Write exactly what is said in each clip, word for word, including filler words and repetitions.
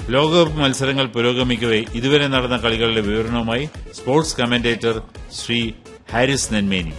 ലോകകപ്പ് മത്സരങ്ങൾ പുരോഗമിക്കവെ ഇതുവരെ നടന്ന കളികളുടെ വിവരണവുമായി സ്പോർട്സ് കമന്റേറ്റർ ശ്രീ ഹാരിസ് നെന്മേനി.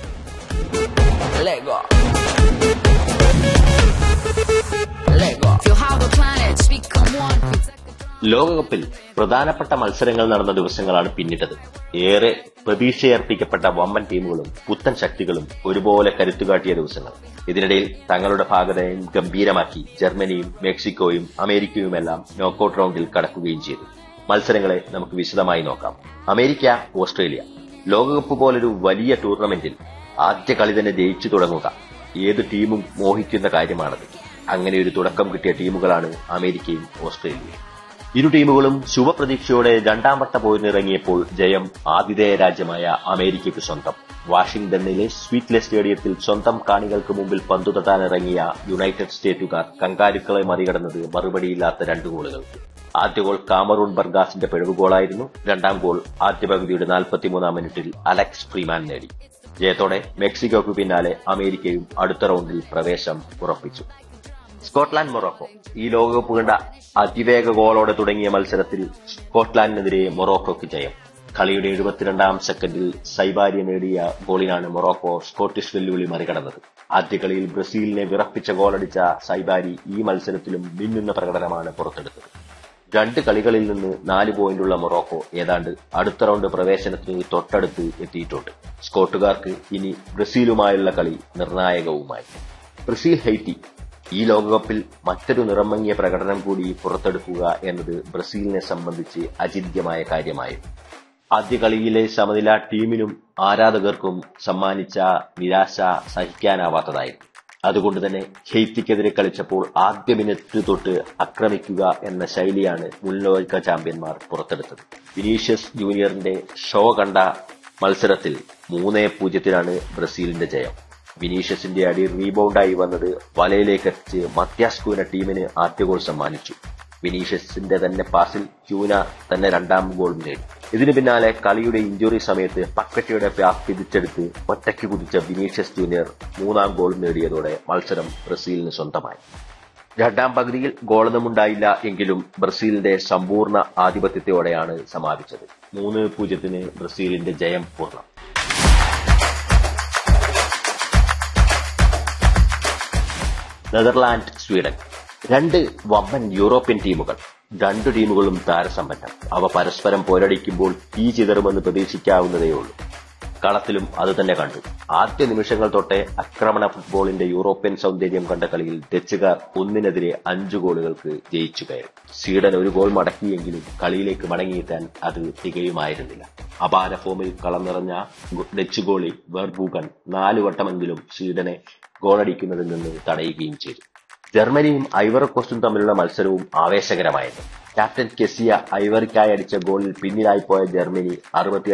ലോകകപ്പിൽ പ്രധാനപ്പെട്ട മത്സരങ്ങൾ നടന്ന ദിവസങ്ങളാണ് പിന്നിട്ടത്. ഏറെ പ്രതീക്ഷയർപ്പിക്കപ്പെട്ട വമ്പൻ ടീമുകളും പുത്തൻ ശക്തികളും ഒരുപോലെ കരുത്തുകാട്ടിയ ദിവസങ്ങൾ. ഇതിനിടയിൽ തങ്ങളുടെ ഭാഗതയും ഗംഭീരമാക്കി ജർമ്മനിയും മെക്സിക്കോയും അമേരിക്കയുമെല്ലാം നോക്കൌട്ട് റൌണ്ടിൽ കടക്കുകയും ചെയ്തു. മത്സരങ്ങളെ നമുക്ക് വിശദമായി നോക്കാം. America, Australia. ലോകകപ്പ് പോലൊരു വലിയ ടൂർണമെന്റിൽ ആദ്യ കളി തന്നെ ജയിച്ചു തുടങ്ങുക ഏത് ടീമും മോഹിക്കുന്ന കാര്യമാണത്. അങ്ങനെ ഒരു തുടക്കം കിട്ടിയ ടീമുകളാണ് അമേരിക്കയും ഓസ്ട്രേലിയയും. ഇരു ടീമുകളും ശുഭപ്രതീക്ഷയോടെ രണ്ടാം വട്ട പോയിന്നിറങ്ങിയപ്പോൾ ജയം ആതിഥേയ രാജ്യമായ അമേരിക്കയ്ക്ക് സ്വന്തം. വാഷിംഗ്ടണിലെ സ്വീറ്റ്ലെ സ്റ്റേഡിയത്തിൽ സ്വന്തം കാണികൾക്ക് മുമ്പിൽ പന്തു തട്ടാനിറങ്ങിയ യുണൈറ്റഡ് സ്റ്റേറ്റുകാർ കങ്കാരുക്കളെ മറികടന്നത് മറുപടിയില്ലാത്ത രണ്ടു ഗോളുകൾക്ക്. ആദ്യ ഗോൾ കാമറൂൺ ബർഗാസിന്റെ പിഴവ് ഗോളായിരുന്നു. രണ്ടാം ഗോൾ ആദ്യ പകുതിയുടെ നാൽപ്പത്തിമൂന്നാം മിനിറ്റിൽ അലക്സ് ഫ്രീമാൻ നേടി. ജയത്തോടെ മെക്സിക്കോയ്ക്ക് പിന്നാലെ അമേരിക്കയും അടുത്ത റൌണ്ടിൽ പ്രവേശം ഉറപ്പിച്ചു. Scotland, Morocco. ഈ ലോകകപ്പ് കണ്ട അതിവേഗ ഗോളോടെ തുടങ്ങിയ മത്സരത്തിൽ സ്കോട്ട്ലാൻഡിനെതിരെ മൊറോക്കോയ്ക്ക് ജയം. കളിയുടെ എഴുപത്തിരണ്ടാം സെക്കൻഡിൽ സൈബാരി നേടിയ ഗോളിനാണ് മൊറോക്കോ സ്കോട്ടിഷ് വെല്ലുവിളി മറികടന്നത്. ആദ്യ കളിയിൽ ബ്രസീലിനെ വിറപ്പിച്ച ഗോളടിച്ച സൈബാരി ഈ മത്സരത്തിലും മിന്നുന്ന പ്രകടനമാണ് പുറത്തെടുത്തത്. രണ്ട് കളികളിൽ നിന്ന് നാല് പോയിന്റുള്ള മൊറോക്കോ ഏതാണ്ട് അടുത്ത റൌണ്ട് പ്രവേശനത്തിന് തൊട്ടടുത്ത് എത്തിയിട്ടുണ്ട്. സ്കോട്ടുകാർക്ക് ഇനി ബ്രസീലുമായുള്ള കളി നിർണായകവുമായി. Brazil, Haiti. ഈ ലോകകപ്പിൽ മറ്റൊരു നിറമങ്ങിയ പ്രകടനം കൂടി പുറത്തെടുക്കുക എന്നത് ബ്രസീലിനെ സംബന്ധിച്ച് അചിന്ത്യമായ കാര്യമായിരുന്നു. ആദ്യ കളിയിലെ സമനില ടീമിനും ആരാധകർക്കും സമ്മാനിച്ച നിരാശ സഹിക്കാനാവാത്തതായിരുന്നു. അതുകൊണ്ട് തന്നെ ഹെയ്ത്തിക്കെതിരെ കളിച്ചപ്പോൾ ആദ്യ മിനിറ്റ് തൊട്ട് ആക്രമിക്കുക എന്ന ശൈലിയാണ് മുൻലോക ചാമ്പ്യന്മാർ പുറത്തെടുത്തത്. വിനീഷ്യസ് ജൂനിയറിന്റെ ഷോ കണ്ട മത്സരത്തിൽ മൂന്നേ പൂജ്യത്തിനാണ് ബ്രസീലിന്റെ ജയം. വിനീഷ്യസിന്റെ അടി റീബൌണ്ടായി വന്നത് വലയിലേക്ക് എത്തിച്ച് മത്യാസ് ക്യൂന ടീമിന് ആദ്യ ഗോൾ സമ്മാനിച്ചു. വിനീഷ്യസിന്റെ തന്നെ പാസിൽ ക്യൂന തന്നെ രണ്ടാം ഗോളും നേടി. ഇതിനു പിന്നാലെ കളിയുടെ ഇഞ്ചുറി സമയത്ത് പക്കറ്റയുടെ പാസ് തിരിച്ചെടുത്ത് ഒറ്റയ്ക്ക് കുതിച്ച വിനീഷ്യസ് ജൂനിയർ മൂന്നാം ഗോളും നേടിയതോടെ മത്സരം ബ്രസീലിന് സ്വന്തമായി. രണ്ടാം പകുതിയിൽ ഗോളൊന്നുമുണ്ടായില്ല എങ്കിലും ബ്രസീലിന്റെ സമ്പൂർണ്ണ ആധിപത്യത്തോടെയാണ് സമാപിച്ചത്. മൂന്ന് പൂജ്യത്തിന് ബ്രസീലിന്റെ ജയം പൂർണ്ണം. Netherland, Sweden. രണ്ട് വമ്പൻ യൂറോപ്യൻ ടീമുകൾ. രണ്ടു ടീമുകളും താരസമ്പന്നം. അവ പരസ്പരം പോരടിക്കുമ്പോൾ തീ ചിതറുമെന്ന് പ്രതീക്ഷിക്കാവുന്നതേയുള്ളൂ. കളത്തിലും അതുതന്നെ കണ്ടു. ആദ്യ നിമിഷങ്ങൾ തൊട്ടേ ആക്രമണ ഫുട്ബോളിന്റെ യൂറോപ്യൻ സൗന്ദര്യം കണ്ട കളിയിൽ ഡച്ചുകാർ ഒന്നിനെതിരെ അഞ്ചു ഗോളുകൾക്ക് ജയിച്ചു കയറി. സ്വീഡൻ ഒരു ഗോൾ മടക്കിയെങ്കിലും കളിയിലേക്ക് മടങ്ങിയെത്താൻ അത് തികയുമായിരുന്നില്ല. അപാര ഫോമിൽ കളം നിറഞ്ഞ ഡച്ച് ഗോളി വെർബൂഗൻ നാലു വട്ടമെങ്കിലും സ്വീഡനെ ഗോളടിക്കുന്നതിൽ നിന്ന് തടയുകയും ചെയ്തു. ജർമ്മനിയും ഐവറി കോസ്റ്റും തമ്മിലുള്ള മത്സരവും ആവേശകരമായിരുന്നു. ക്യാപ്റ്റൻ കെസിയ ഐവറിക്കായി അടിച്ച ഗോളിൽ പിന്നിലായിപ്പോയ ജർമ്മനി അറുപത്തി